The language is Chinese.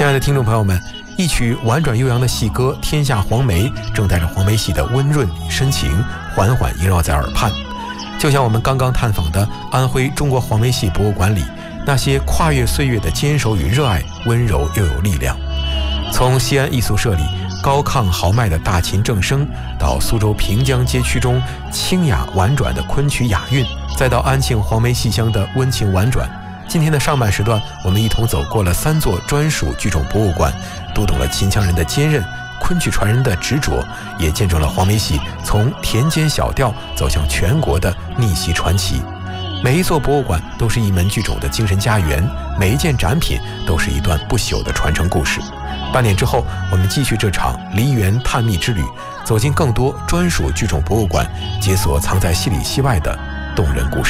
亲爱的听众朋友们，一曲婉转悠扬的戏歌《天下黄梅》正带着黄梅戏的温润与深情缓缓萦绕在耳畔。就像我们刚刚探访的安徽中国黄梅戏博物馆里那些跨越岁月的坚守与热爱，温柔又有力量。从西安艺术社里高亢豪迈的大琴正声，到苏州平江街区中清雅婉转的昆曲雅韵，再到安庆黄梅戏腔的温情婉转。今天的上半时段，我们一同走过了3座专属剧种博物馆，读懂了秦腔人的坚韧，昆曲传人的执着，也见证了黄梅戏从田间小调走向全国的逆袭传奇。每一座博物馆都是一门剧种的精神家园，每一件展品都是一段不朽的传承故事。半点之后，我们继续这场梨园探秘之旅，走进更多专属剧种博物馆，解锁藏在戏里戏外的动人故事。